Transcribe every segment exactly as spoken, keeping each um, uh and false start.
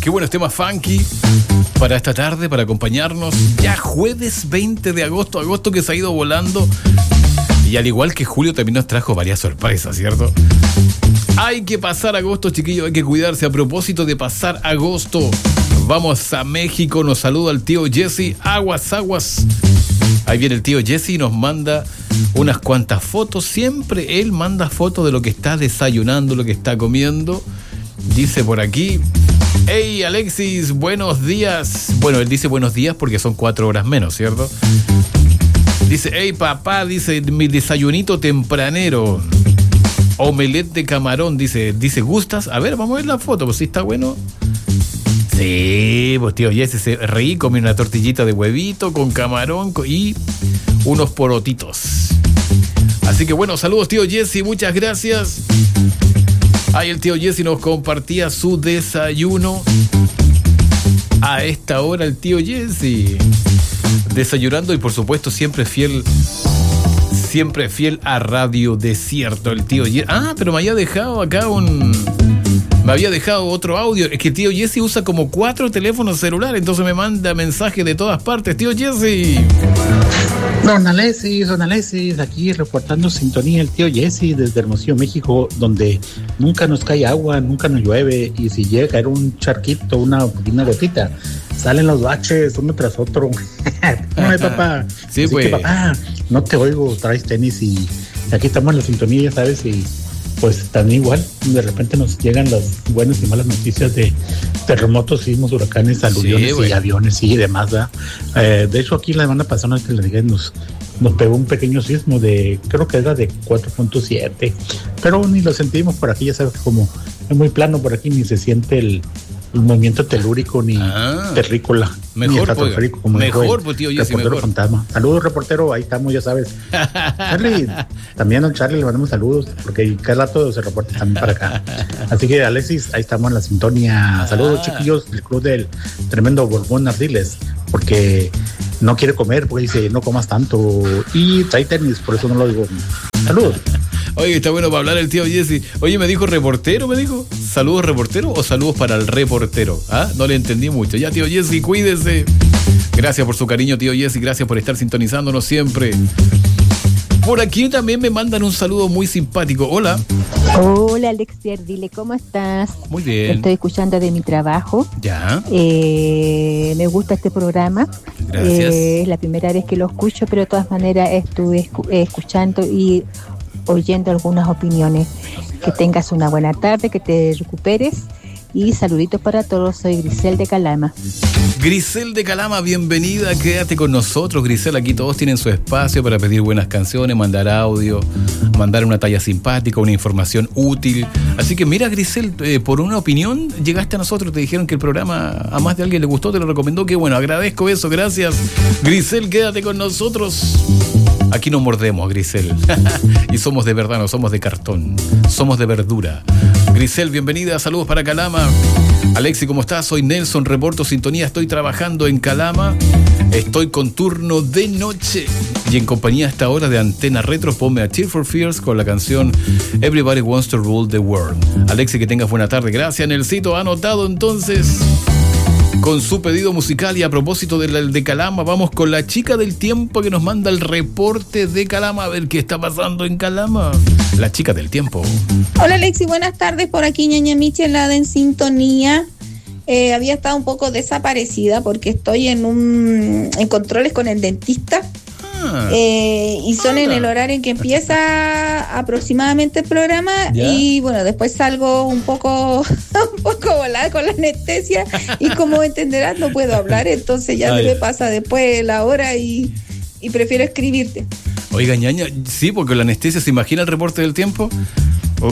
Qué buenos temas funky para esta tarde, para acompañarnos. Ya jueves veinte de agosto, agosto que se ha ido volando. Y al igual que julio también nos trajo varias sorpresas, ¿cierto? Hay que pasar agosto, chiquillos, hay que cuidarse. A propósito de pasar agosto, vamos a México, nos saluda el tío Jesse. Aguas, aguas. Ahí viene el tío Jesse y nos manda unas cuantas fotos. Siempre él manda fotos de lo que está desayunando, lo que está comiendo. Dice por aquí: hey Alexis, buenos días. Bueno, él dice buenos días porque son cuatro horas menos, ¿cierto? Dice: hey papá, dice, mi desayunito tempranero. Omelette de camarón, dice, dice, ¿gustas? A ver, vamos a ver la foto, pues si está bueno. Sí, pues tío Jesse se reí, come una tortillita de huevito con camarón y unos porotitos. Así que bueno, saludos tío Jesse, muchas gracias. Ahí el tío Jesse nos compartía su desayuno. A esta hora el tío Jesse desayunando y por supuesto siempre fiel, siempre fiel a Radio Desierto, el tío Jesse. Ah, pero me había dejado acá un... Me había dejado otro audio. Es que el tío Jesse usa como cuatro teléfonos celulares, entonces me manda mensajes de todas partes. Tío Jesse. Don Alexis, don Alexis, aquí reportando sintonía el tío Jesse desde Hermosillo, México, donde nunca nos cae agua, nunca nos llueve, y si llega a caer un charquito, una, una gotita, salen los baches uno tras otro. No, papá. Sí, Así pues. que, papá, no te oigo, traes tenis y aquí estamos en la sintonía, ya sabes, y pues también igual, de repente nos llegan las buenas y malas noticias de terremotos, sismos, huracanes, aluviones sí, y aviones y demás, ¿verdad? Eh, de hecho, aquí la semana pasada que le dije, nos, nos pegó un pequeño sismo de, creo que era de cuatro punto siete, pero ni lo sentimos por aquí, ya sabes, como es muy plano por aquí, ni se siente el, el movimiento telúrico ni ah, terrícola. Mejor, pues, como mejor, pues tío Jesse, reportero mejor. Fantasma. Saludos, reportero, ahí estamos, ya sabes. Charlie, también a Charlie le mandamos saludos, porque cada rato se reporta también para acá. Así que, Alexis, ahí estamos en la sintonía. Saludos, ah. chiquillos, del club del tremendo Borbón Ardiles, porque no quiere comer, porque dice, no comas tanto, y trae tenis, por eso no lo digo. Saludos. Oye, está bueno para hablar el tío Jesse. Oye, me dijo reportero, me dijo. ¿Saludos reportero o saludos para el reportero? ¿Ah? No le entendí mucho. Ya, tío Jesse, cuídese. Gracias por su cariño, tío Jesse. Gracias por estar sintonizándonos siempre. Por aquí también me mandan un saludo muy simpático. Hola. Hola, Alexier, dile, ¿cómo estás? Muy bien. Estoy escuchando de mi trabajo. Ya. Eh, me gusta este programa. Gracias. Eh, es la primera vez que lo escucho, pero de todas maneras estuve escu- escuchando y oyendo algunas opiniones. Que tengas una buena tarde, que te recuperes y saluditos para todos. Soy Grisel de Calama. Grisel de Calama, bienvenida, quédate con nosotros, Grisel. Aquí todos tienen su espacio para pedir buenas canciones, mandar audio, mandar una talla simpática, una información útil. Así que mira, Grisel, eh, por una opinión llegaste a nosotros, te dijeron que el programa a más de alguien le gustó, te lo recomendó. Qué bueno, agradezco eso, gracias. Grisel, quédate con nosotros. Aquí no mordemos, Grisel. Y somos de verdad, no somos de cartón. Somos de verdura. Grisel, bienvenida. Saludos para Calama. Alexi, ¿cómo estás? Soy Nelson, reporto sintonía. Estoy trabajando en Calama. Estoy con turno de noche. Y en compañía a esta hora de Antena Retro, ponme a Tears for Fears con la canción Everybody Wants to Rule the World. Alexi, que tengas buena tarde. Gracias, Nelsito. Anotado entonces con su pedido musical. Y a propósito de, la, de Calama, vamos con la chica del tiempo que nos manda el reporte de Calama. A ver qué está pasando en Calama. La chica del tiempo. Hola Alexi, buenas tardes. Por aquí Ñaña Michelada en sintonía. Eh, había estado un poco desaparecida porque estoy en un en controles con el dentista. Ah, eh, y son anda. En el horario en que empieza aproximadamente el programa. ¿Ya? Y bueno, después salgo un poco un poco volada con la anestesia y como entenderás no puedo hablar, entonces ya Ay. se me pasa después la hora y, y prefiero escribirte. Oiga, Ñaña, sí, porque la anestesia, ¿se imagina el reporte del tiempo? No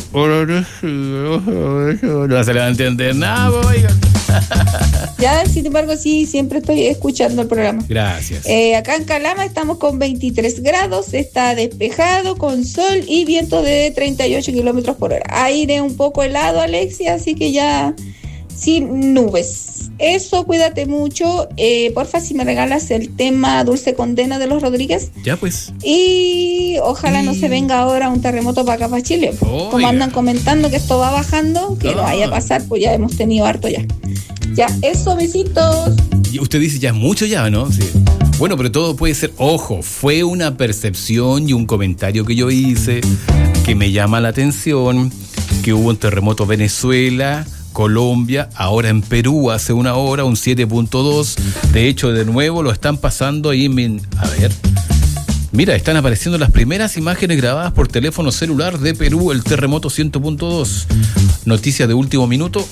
se le va a entender nada, oiga. Ya, sin embargo, sí, siempre estoy escuchando el programa. Gracias. Eh, acá en Calama estamos con veintitrés grados, está despejado, con sol y viento de treinta y ocho kilómetros por hora. Aire un poco helado, Alexia, así que ya sin nubes. Eso, cuídate mucho. Eh, porfa, si me regalas el tema Dulce Condena de los Rodríguez. Ya, pues. Y ojalá y... no se venga ahora un terremoto para acá, para Chile. Oh, como andan comentando que esto va bajando, que no vaya a pasar, pues ya hemos tenido harto ya. Ya, eso, besitos. Y usted dice, ya es mucho ya, ¿no? Sí. Bueno, pero todo puede ser, ojo, fue una percepción y un comentario que yo hice que me llama la atención, que hubo un terremoto en Venezuela, Colombia, ahora en Perú hace una hora, un siete punto dos. De hecho, de nuevo lo están pasando ahí en... A ver... Mira, están apareciendo las primeras imágenes grabadas por teléfono celular de Perú, el terremoto siete punto dos. Noticia de último minuto.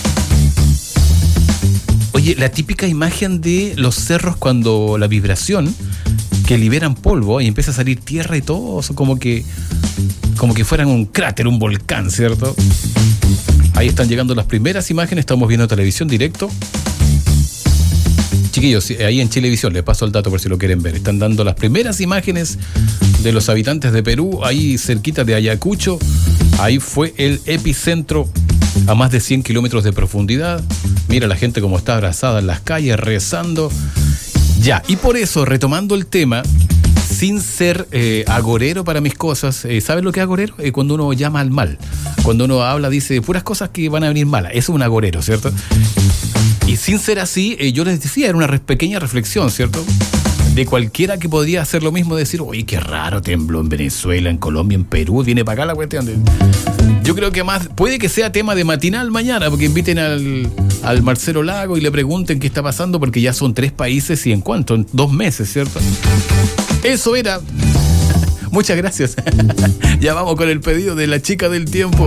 Oye, la típica imagen de los cerros cuando la vibración, que liberan polvo y empieza a salir tierra y todo, como que, como que fueran un cráter, un volcán, ¿cierto? Ahí están llegando las primeras imágenes, estamos viendo televisión directo. Chiquillos, ahí en Chilevisión, les paso el dato por si lo quieren ver. Están dando las primeras imágenes de los habitantes de Perú, ahí cerquita de Ayacucho. Ahí fue el epicentro a más de cien kilómetros de profundidad. Mira la gente como está abrazada en las calles, rezando. Ya, y por eso, retomando el tema, sin ser eh, agorero para mis cosas, eh, ¿sabes lo que es agorero? Eh, cuando uno llama al mal. Cuando uno habla, dice puras cosas que van a venir malas. Eso es un agorero, ¿cierto? Y sin ser así, eh, yo les decía, era una re- pequeña reflexión, ¿cierto? De cualquiera que podría hacer lo mismo, decir, oye, qué raro, tembló en Venezuela, en Colombia, en Perú, viene para acá la cuestión. Yo creo que más, puede que sea tema de matinal mañana, porque inviten al, al Marcelo Lago y le pregunten qué está pasando, porque ya son tres países y en cuánto, en dos meses, ¿cierto? Eso era. Muchas gracias. Ya vamos con el pedido de la chica del tiempo.